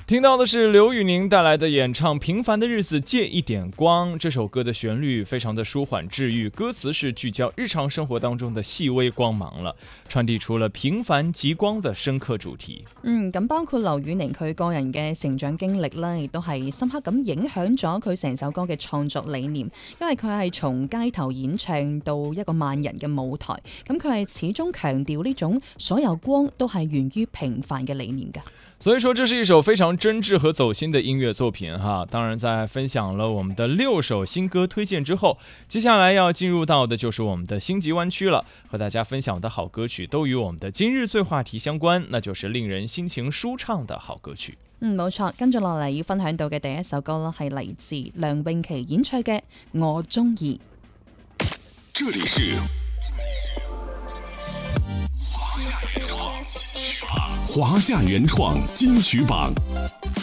听到的是刘宇宁带来的演唱《平凡的日子借一点光》。这首歌的旋律非常的舒缓治愈，歌詞是聚焦日常生活當中的細微光芒啦，傳遞出了平凡即光的深刻主題。 咁包括劉宇寧佢個人嘅成長經歷啦，亦都係深刻咁影響咗佢成首歌嘅創作理念。因為佢係從街頭演唱到一個萬人嘅舞台，咁佢係始終強調呢種所有光都係源於平凡嘅理念㗎。 所以說這是一首非常真摯和走心的音樂作品哈。當然在分享了我們的6首新歌推薦之後，接下來要進入到的就是我們的星級灣區了，和大家分享的好歌曲都與我們的今日最話題相關，那就是令人心情舒暢的好歌曲。 冇錯，跟住落嚟要分享到嘅第一首歌啦，係嚟自梁詠琪演唱嘅《我中意》。 這裡是華夏原創金曲榜。